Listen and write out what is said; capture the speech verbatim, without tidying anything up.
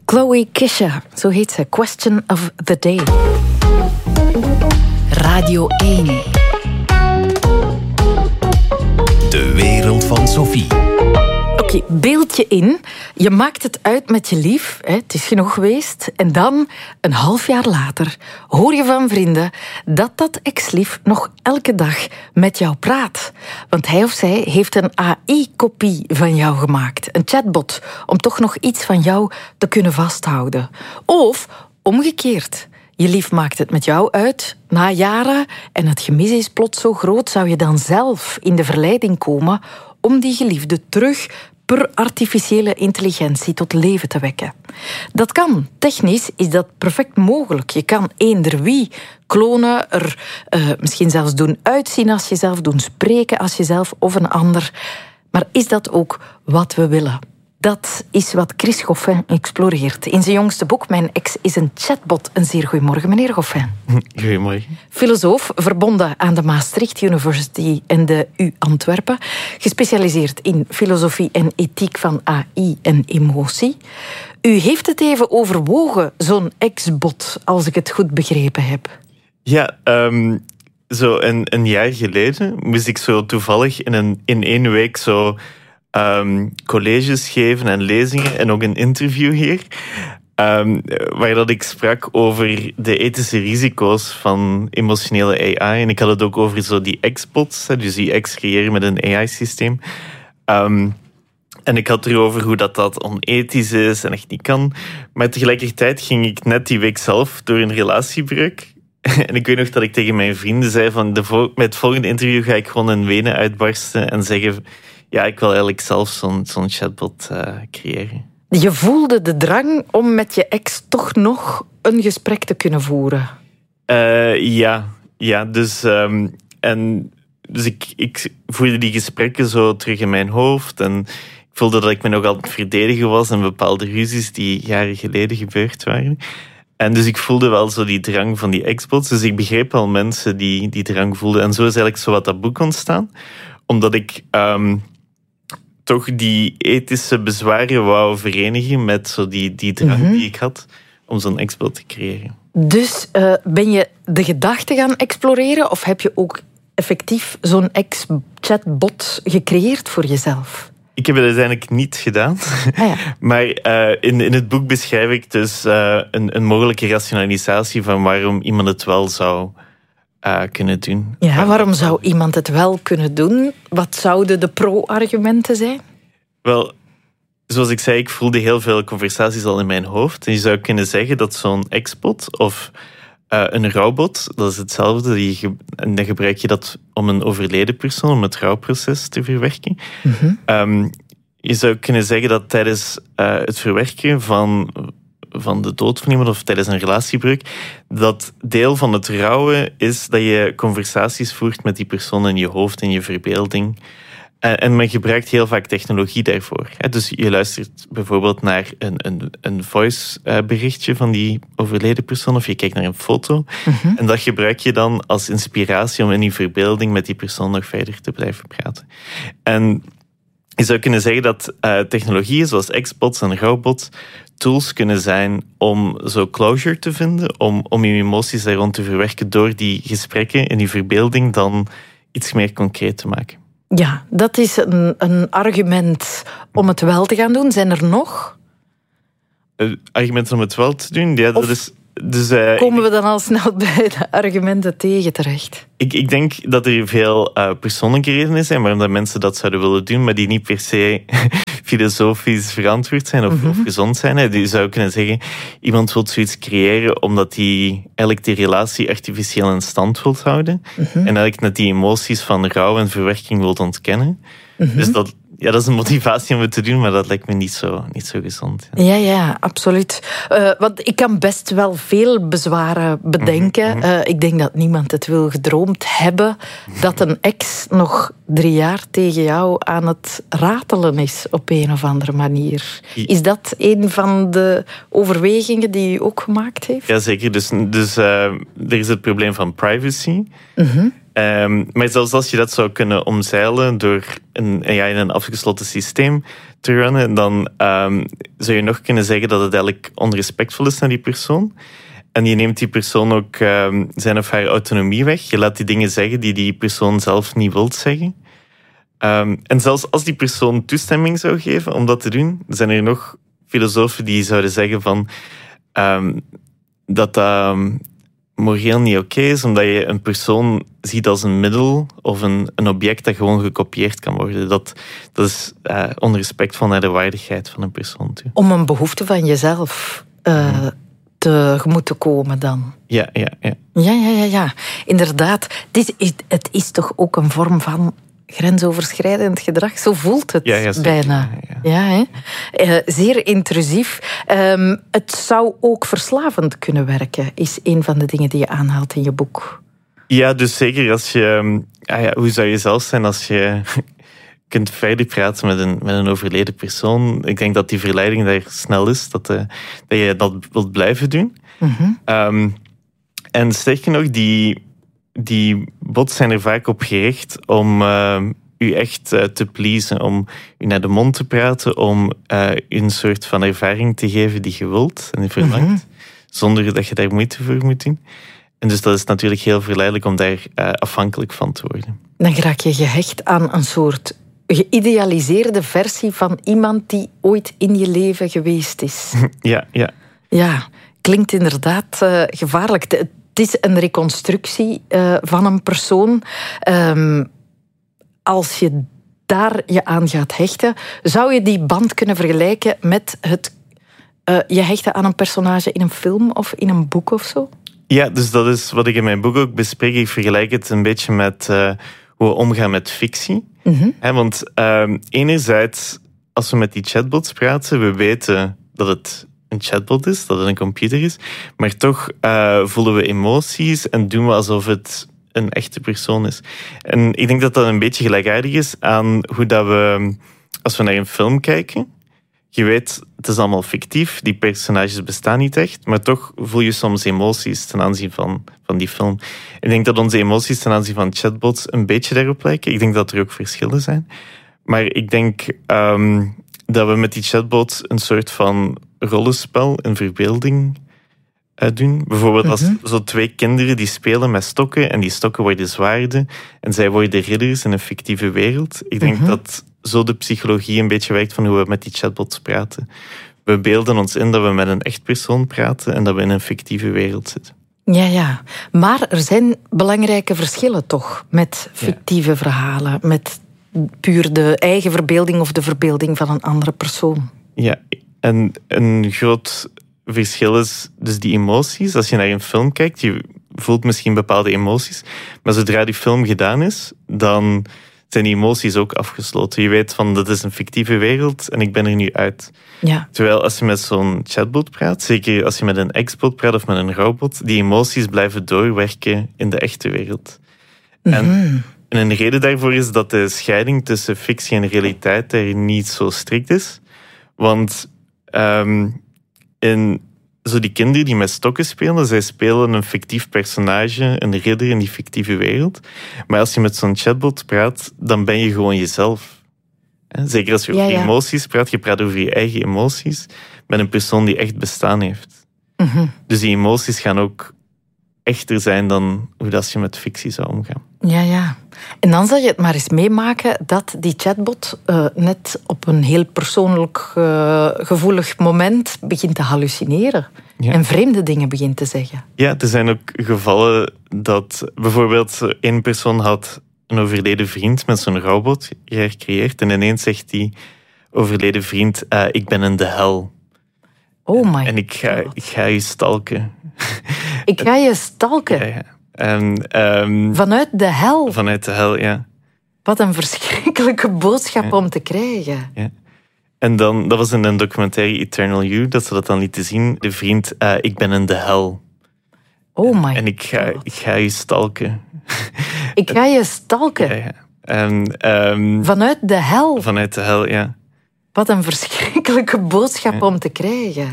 Chloe Kisha, zo heet ze. Question of the Day. Radio één. De wereld van Sophie. Oké, okay, beeld je in. Je maakt het uit met je lief. Hè, het is genoeg geweest. En dan, een half jaar later, hoor je van vrienden dat dat ex-lief nog elke dag met jou praat. Want hij of zij heeft een A I-kopie van jou gemaakt. Een chatbot, om toch nog iets van jou te kunnen vasthouden. Of omgekeerd. Je lief maakt het met jou uit, na jaren, en het gemis is plots zo groot, zou je dan zelf in de verleiding komen om die geliefde terug per artificiële intelligentie tot leven te wekken. Dat kan. Technisch is dat perfect mogelijk. Je kan eender wie klonen, er uh, misschien zelfs doen uitzien als jezelf, doen spreken als jezelf of een ander. Maar is dat ook wat we willen? Dat is wat Chris Goffin exploreert. In zijn jongste boek Mijn ex is een chatbot. Een zeer goedemorgen, meneer Goffin. Goedemorgen. Filosoof, verbonden aan de Maastricht University en de U Antwerpen. Gespecialiseerd in filosofie en ethiek van A I en emotie. U heeft het even overwogen, zo'n ex-bot, als ik het goed begrepen heb. Ja, um, zo een, een jaar geleden moest ik zo toevallig in, een, in één week zo... Um, colleges geven en lezingen en ook een interview hier, um, waar dat ik sprak over de ethische risico's van emotionele A I. En ik had het ook over zo die ex-bots, dus die ex creëren met een A I-systeem. Um, en ik had het erover hoe dat, dat onethisch is en echt niet kan. Maar tegelijkertijd ging ik net die week zelf door een relatiebreuk. En ik weet nog dat ik tegen mijn vrienden zei van de vo- met het volgende interview ga ik gewoon een wenen uitbarsten en zeggen... Ja, ik wil eigenlijk zelf zo'n, zo'n chatbot uh, creëren. Je voelde de drang om met je ex toch nog een gesprek te kunnen voeren? Uh, ja, ja, dus, um, en, dus ik, ik voerde die gesprekken zo terug in mijn hoofd. En ik voelde dat ik me nog altijd verdedigen was in bepaalde ruzies die jaren geleden gebeurd waren. En dus ik voelde wel zo die drang van die ex-bots. Dus ik begreep wel mensen die die drang voelden. En zo is eigenlijk zo wat dat boek ontstaan. Omdat ik... Um, toch die ethische bezwaren wou verenigen met zo die, die drang mm-hmm. die ik had om zo'n ex-bot te creëren. Dus uh, ben je de gedachte gaan exploreren of heb je ook effectief zo'n ex-chatbot gecreëerd voor jezelf? Ik heb het uiteindelijk niet gedaan. Ah, ja. Maar uh, in, in het boek beschrijf ik dus uh, een, een mogelijke rationalisatie van waarom iemand het wel zou... Uh, kunnen doen. Ja, waarom zou iemand het wel kunnen doen? Wat zouden de pro-argumenten zijn? Wel, zoals ik zei, ik voelde heel veel conversaties al in mijn hoofd. En je zou kunnen zeggen dat zo'n ex-bot of uh, een rouwbot, dat is hetzelfde. Die, en dan gebruik je dat om een overleden persoon, om het rouwproces te verwerken. Mm-hmm. Um, je zou kunnen zeggen dat tijdens uh, het verwerken van... van de dood van iemand of tijdens een relatiebreuk, dat deel van het rouwen is dat je conversaties voert met die persoon in je hoofd, in je verbeelding. En men gebruikt heel vaak technologie daarvoor. Dus je luistert bijvoorbeeld naar een, een, een voice-berichtje van die overleden persoon of je kijkt naar een foto. Mm-hmm. En dat gebruik je dan als inspiratie om in die verbeelding met die persoon nog verder te blijven praten. En je zou kunnen zeggen dat uh, technologieën zoals ex-bots en rouwbots tools kunnen zijn om zo closure te vinden, om, om je emoties daar rond te verwerken door die gesprekken in die verbeelding dan iets meer concreet te maken. Ja, dat is een, een argument om het wel te gaan doen. Zijn er nog? Uh, argumenten om het wel te doen? Ja, dat is... Dus, uh, komen we dan al snel bij de argumenten tegen terecht? Ik, ik denk dat er veel uh, persoonlijke redenen zijn waarom dat mensen dat zouden willen doen, maar die niet per se filosofisch verantwoord zijn of, mm-hmm. of gezond zijn. Je zou kunnen zeggen, iemand wil zoiets creëren omdat hij eigenlijk die relatie artificieel in stand wil houden. Mm-hmm. En eigenlijk net die emoties van rouw en verwerking wil ontkennen. Mm-hmm. Dus dat... Ja, dat is een motivatie om het te doen, maar dat lijkt me niet zo, niet zo gezond. Ja, ja, ja absoluut. Uh, want ik kan best wel veel bezwaren bedenken. Mm-hmm. Uh, ik denk dat niemand het wil gedroomd hebben dat een ex nog drie jaar tegen jou aan het ratelen is op een of andere manier. Is dat een van de overwegingen die u ook gemaakt heeft? Jazeker. Dus, dus uh, er is het probleem van privacy. Mm-hmm. Um, maar zelfs als je dat zou kunnen omzeilen door een, ja, in een afgesloten systeem te runnen, dan um, zou je nog kunnen zeggen dat het eigenlijk onrespectvol is naar die persoon. En je neemt die persoon ook um, zijn of haar autonomie weg. Je laat die dingen zeggen die die persoon zelf niet wil zeggen. Um, en zelfs als die persoon toestemming zou geven om dat te doen, zijn er nog filosofen die zouden zeggen van um, dat dat um, moreel niet oké is, omdat je een persoon ziet als een middel of een, een object dat gewoon gekopieerd kan worden. Dat, dat is uh, onrespectvol naar de waardigheid van een persoon toe. Om een behoefte van jezelf uh, hmm. tegemoet te komen dan. Ja, ja, ja. Ja, ja, ja, ja. Inderdaad. Het is, het is toch ook een vorm van grensoverschrijdend gedrag. Zo voelt het ja, ja, bijna. Ja, ja. Ja, hè? Uh, zeer intrusief. Um, het zou ook verslavend kunnen werken, is een van de dingen die je aanhaalt in je boek. Ja, dus zeker als je... Ah ja, hoe zou je zelf zijn als je kunt verder praten met een, met een overleden persoon? Ik denk dat die verleiding daar snel is, dat, uh, dat je dat wilt blijven doen. Mm-hmm. Um, en sterker nog, die... Die bots zijn er vaak op gericht om uh, u echt uh, te pleasen, om u naar de mond te praten, om uh, u een soort van ervaring te geven die je wilt en die verlangt, mm-hmm. zonder dat je daar moeite voor moet doen. En dus dat is natuurlijk heel verleidelijk om daar uh, afhankelijk van te worden. Dan raak je gehecht aan een soort geïdealiseerde versie van iemand die ooit in je leven geweest is. Ja, ja. Ja, klinkt inderdaad uh, gevaarlijk. De, Het is een reconstructie uh, van een persoon. Um, als je daar je aan gaat hechten, zou je die band kunnen vergelijken met het uh, je hechten aan een personage in een film of in een boek of zo? Ja, dus dat is wat ik in mijn boek ook bespreek. Ik vergelijk het een beetje met uh, hoe we omgaan met fictie. Mm-hmm. He, want uh, enerzijds, als we met die chatbots praten, we weten dat het een chatbot is, dat het een computer is, maar toch uh, voelen we emoties en doen we alsof het een echte persoon is. En ik denk dat dat een beetje gelijkaardig is aan hoe dat we, als we naar een film kijken, je weet, het is allemaal fictief, die personages bestaan niet echt, maar toch voel je soms emoties ten aanzien van, van die film. Ik denk dat onze emoties ten aanzien van chatbots een beetje daarop lijken. Ik denk dat er ook verschillen zijn. Maar ik denk um, dat we met die chatbots een soort van rollenspel, een verbeelding uh, doen. Bijvoorbeeld als mm-hmm. zo twee kinderen die spelen met stokken en die stokken worden zwaarden en zij worden ridders in een fictieve wereld. Ik denk mm-hmm. dat zo de psychologie een beetje werkt van hoe we met die chatbots praten. We beelden ons in dat we met een echt persoon praten en dat we in een fictieve wereld zitten. Ja, ja. Maar er zijn belangrijke verschillen toch met fictieve ja. verhalen, met puur de eigen verbeelding of de verbeelding van een andere persoon. Ja, en een groot verschil is dus die emoties. Als je naar een film kijkt, je voelt misschien bepaalde emoties, maar zodra die film gedaan is, dan zijn die emoties ook afgesloten. Je weet van, dat is een fictieve wereld en ik ben er nu uit. Ja. Terwijl als je met zo'n chatbot praat, zeker als je met een ex-bot praat of met een robot, die emoties blijven doorwerken in de echte wereld. Mm-hmm. En, en een reden daarvoor is dat de scheiding tussen fictie en realiteit er niet zo strikt is. Want um, in zo die kinderen die met stokken spelen, zij spelen een fictief personage, een ridder in die fictieve wereld. Maar als je met zo'n chatbot praat, dan ben je gewoon jezelf. Zeker als je over ja, ja. emoties praat, je praat over je eigen emoties met een persoon die echt bestaan heeft. Mm-hmm. Dus die emoties gaan ook echter zijn dan hoe dat je met fictie zou omgaan. Ja, ja. En dan zal je het maar eens meemaken dat die chatbot uh, net op een heel persoonlijk uh, gevoelig moment begint te hallucineren. Ja. En vreemde dingen begint te zeggen. Ja, er zijn ook gevallen dat bijvoorbeeld één persoon had een overleden vriend met zo'n robot gecreëerd en ineens zegt die overleden vriend, uh, ik ben in de hel. Oh my En ik ga, ik ga je stalken. Ik ga je stalken? Ja, ja. En, um, vanuit de hel? Vanuit de hel, ja. Wat een verschrikkelijke boodschap ja. om te krijgen. Ja. En dan, dat was in een documentaire Eternal You, dat ze dat dan lieten zien. De vriend, uh, ik ben in de hel. Oh my En ik ga, ik ga je stalken. Ik ga je stalken? Ja, ja. En, um, vanuit de hel? Vanuit de hel, ja. Wat een verschrikkelijke boodschap ja. om te krijgen.